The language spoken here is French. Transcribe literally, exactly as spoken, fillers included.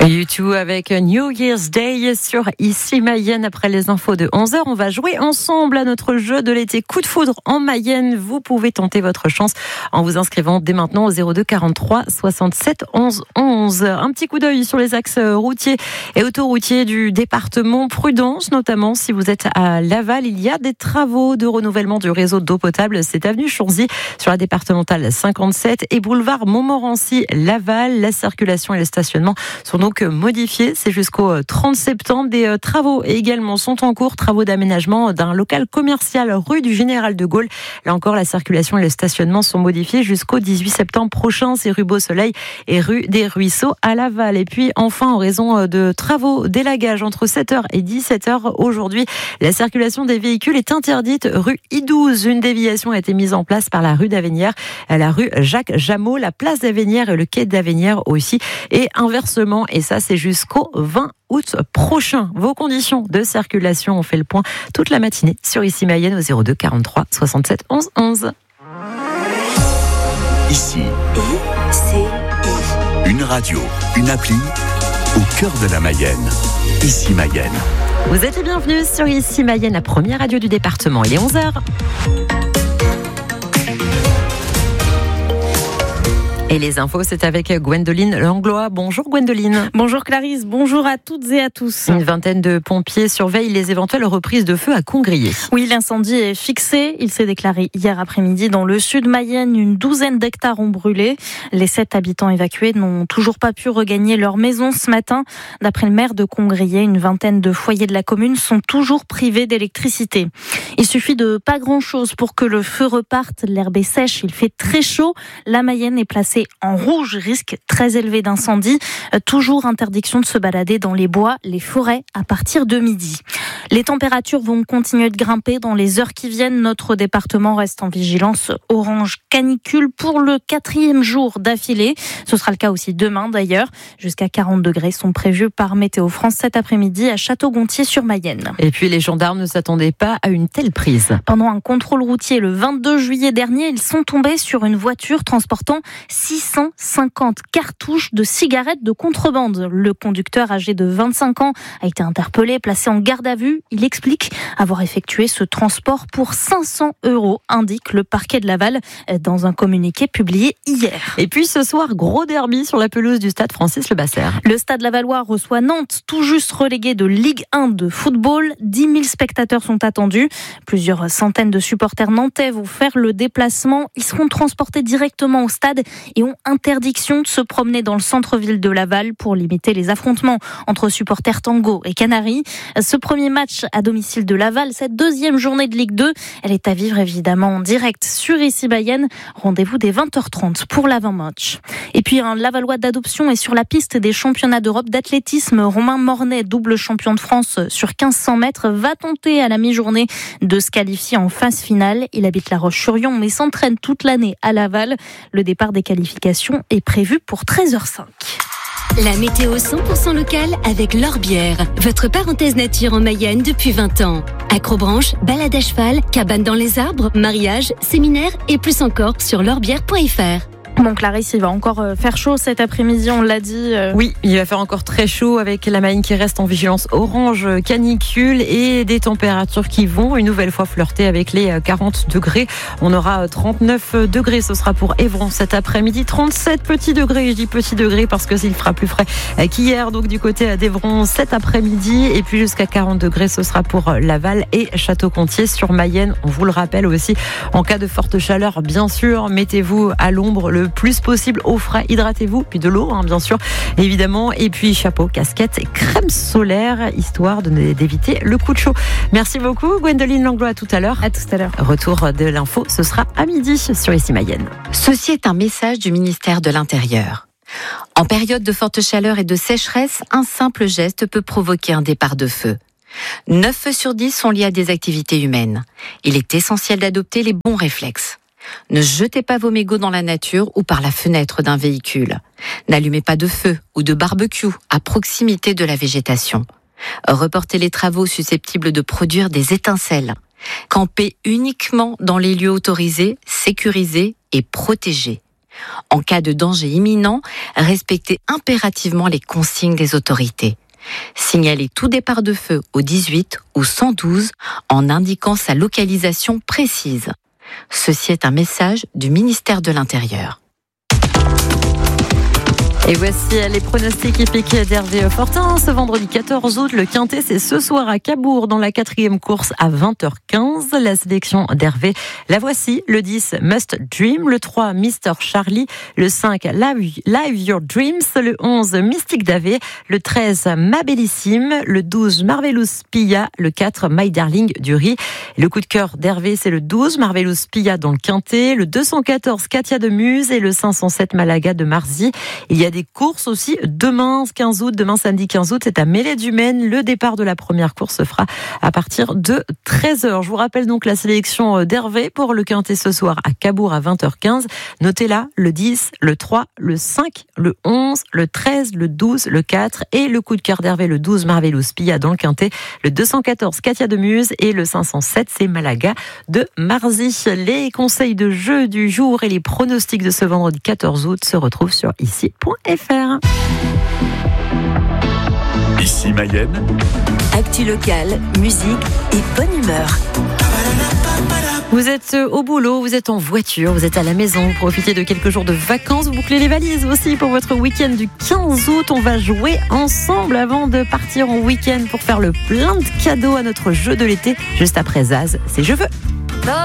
U deux avec New Year's Day sur Ici Mayenne. Après les infos de onze heures, on va jouer ensemble à notre jeu de l'été Coup de foudre en Mayenne. Vous pouvez tenter votre chance en vous inscrivant dès maintenant au zéro deux quarante-trois soixante-sept onze onze. Un petit coup d'œil sur les axes routiers et autoroutiers du département. Prudence, notamment si vous êtes à Laval. Il y a des travaux de renouvellement du réseau d'eau potable. C'est avenue Chonzy sur la départementale cinquante-sept et boulevard Montmorency-Laval. La circulation et le stationnement sont donc modifiés. C'est jusqu'au trente septembre. Des travaux également sont en cours. Travaux d'aménagement d'un local commercial rue du Général de Gaulle. Là encore, la circulation et le stationnement sont modifiés jusqu'au dix-huit septembre prochain. C'est rue Beau-Soleil et rue des Ruisseaux à Laval. Et puis enfin, en raison de travaux d'élagage entre sept heures et dix-sept heures aujourd'hui, la circulation des véhicules est interdite rue I douze. Une déviation a été mise en place par la rue d'Avenières, la rue Jacques Jameau, la place d'Avenières et le quai d'Avenières aussi. Et inversement, et ça c'est jusqu'au vingt août prochain. Vos conditions de circulation, on fait le point toute la matinée sur Ici Mayenne au zéro deux quarante-trois soixante-sept onze onze. Ici, I C I. Une radio, une appli au cœur de la Mayenne. Ici Mayenne. Vous êtes les bienvenus sur Ici Mayenne, la première radio du département. Il est onze heures. Et les infos, c'est avec Gwendoline Langlois. Bonjour Gwendoline. Bonjour Clarisse, bonjour à toutes et à tous. Une vingtaine de pompiers surveillent les éventuelles reprises de feu à Congrier. Oui, l'incendie est fixé. Il s'est déclaré hier après-midi dans le sud Mayenne. Une douzaine d'hectares ont brûlé. Les sept habitants évacués n'ont toujours pas pu regagner leur maison ce matin. D'après le maire de Congrier, une vingtaine de foyers de la commune sont toujours privés d'électricité. Il suffit de pas grand-chose pour que le feu reparte. L'herbe est sèche, il fait très chaud. La Mayenne est placée en rouge, risque très élevé d'incendie. Toujours interdiction de se balader dans les bois, les forêts à partir de midi. Les températures vont continuer de grimper dans les heures qui viennent. Notre département reste en vigilance orange canicule pour le quatrième jour d'affilée. Ce sera le cas aussi demain d'ailleurs. Jusqu'à quarante degrés sont prévus par Météo France cet après-midi à Château-Gontier-sur-Mayenne. Et puis les gendarmes ne s'attendaient pas à une telle prise. Pendant un contrôle routier le vingt-deux juillet dernier, ils sont tombés sur une voiture transportant six cent cinquante cartouches de cigarettes de contrebande. Le conducteur âgé de vingt-cinq ans a été interpellé, placé en garde à vue. Il explique avoir effectué ce transport pour cinq cents euros, indique le parquet de Laval dans un communiqué publié hier. Et puis ce soir, gros derby sur la pelouse du stade Francis Lebasseur. Le stade lavallois reçoit Nantes, tout juste relégué de Ligue un de football. dix mille spectateurs sont attendus. Plusieurs centaines de supporters nantais vont faire le déplacement. Ils seront transportés directement au stade et ont interdiction de se promener dans le centre-ville de Laval pour limiter les affrontements entre supporters tango et Canaries. Ce premier match à domicile de Laval, cette deuxième journée de Ligue deux, elle est à vivre évidemment en direct sur Ici Mayenne. Rendez-vous dès vingt heures trente pour l'avant-match. Et puis un Lavallois d'adoption est sur la piste des championnats d'Europe d'athlétisme. Romain Mornay, double champion de France sur quinze cents mètres, va tenter à la mi-journée de se qualifier en phase finale. Il habite La Roche-sur-Yon mais s'entraîne toute l'année à Laval. Le départ des qualifications est prévu pour treize heures cinq. La météo cent pour cent locale avec L'Orbière, votre parenthèse nature en Mayenne depuis vingt ans. Acrobranche, balade à cheval, cabane dans les arbres, mariage, séminaire et plus encore sur l'orbière point f r. Bon Clarisse, il va encore faire chaud cet après-midi, on l'a dit. Oui, il va faire encore très chaud avec la Mayenne qui reste en vigilance orange canicule et des températures qui vont une nouvelle fois flirter avec les quarante degrés. On aura trente-neuf degrés, ce sera pour Évron cet après-midi. trente-sept petits degrés, je dis petits degrés parce que s'il fera plus frais qu'hier, donc du côté d'Évron cet après-midi. Et puis jusqu'à quarante degrés, ce sera pour Laval et Château-Gontier sur Mayenne. On vous le rappelle aussi, en cas de forte chaleur, bien sûr, mettez-vous à l'ombre le plus possible au frais, hydratez-vous, puis de l'eau hein, bien sûr évidemment, et puis chapeau, casquette et crème solaire histoire de, d'éviter le coup de chaud. Merci beaucoup Gwendoline Langlois, à tout à l'heure. À tout à l'heure. Retour de l'info, ce sera à midi sur Ici Mayenne. Ceci est un message du ministère de l'Intérieur. En période de forte chaleur et de sécheresse, un simple geste peut provoquer un départ de feu. neuf feux sur dix sont liés à des activités humaines. Il est essentiel d'adopter les bons réflexes. Ne jetez pas vos mégots dans la nature ou par la fenêtre d'un véhicule. N'allumez pas de feu ou de barbecue à proximité de la végétation. Reportez les travaux susceptibles de produire des étincelles. Campez uniquement dans les lieux autorisés, sécurisés et protégés. En cas de danger imminent, respectez impérativement les consignes des autorités. Signalez tout départ de feu au dix-huit ou cent douze en indiquant sa localisation précise. Ceci est un message du ministère de l'Intérieur. Et voici les pronostics hippiques d'Hervé Fortin. Ce vendredi quatorze août, le Quintet, c'est ce soir à Cabourg dans la quatrième course à vingt heures quinze. La sélection d'Hervé, la voici. Le dix, Must Dream. Le trois, Mister Charlie. Le cinq, Live, Live Your Dreams. Le onze, Mystique Davé. Le treize, Ma Bellissime. Le douze, Marvelous Pilla. Le quatre, My Darling du Riz. Le coup de cœur d'Hervé, c'est le douze, Marvelous Pilla dans le Quintet. Le deux cent quatorze, Katia de Muse. Et le cinq cent sept, Malaga de Marzy. Il y a des courses aussi demain quinze août, demain samedi quinze août, c'est à Mêlée du Maine. Le départ de la première course se fera à partir de treize heures. Je vous rappelle donc la sélection d'Hervé pour le Quintet ce soir à Cabourg à vingt heures quinze. Notez là le dix, le trois, le cinq, le onze, le treize, le douze, le quatre et le coup de cœur d'Hervé, le douze, Marvelous Pilla dans le Quintet, le deux cent quatorze, Katia de Muse et le cinq cent sept, c'est Malaga de Marzy. Les conseils de jeu du jour et les pronostics de ce vendredi quatorze août se retrouvent sur ici point f r. Ici Mayenne. Actu locale, musique et bonne humeur. Vous êtes au boulot, vous êtes en voiture, vous êtes à la maison, vous profitez de quelques jours de vacances, vous bouclez les valises aussi pour votre week-end du quinze août. On va jouer ensemble avant de partir en week-end pour faire le plein de cadeaux à notre jeu de l'été. Juste après Zaz, c'est Je veux.